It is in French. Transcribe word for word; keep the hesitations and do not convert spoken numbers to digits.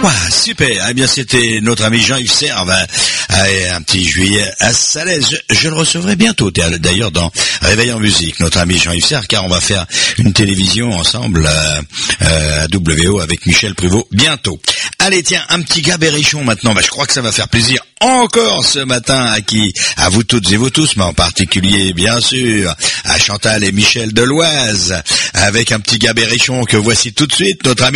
Wow, super. Eh bien, c'était notre ami Jean-Yves Serve, un petit juillet à Salaise. Je, je le recevrai bientôt, d'ailleurs, dans Réveil en musique, notre ami Jean-Yves Serve, car on va faire une télévision ensemble euh, euh, à W O avec Michel Pruvot bientôt. Allez, tiens, un petit gars berrichon maintenant. Bah, je crois que ça va faire plaisir encore ce matin à qui, à vous toutes et vous tous, mais en particulier, bien sûr, à Chantal et Michel Deloise, avec un petit gars berrichon que voici tout de suite, notre ami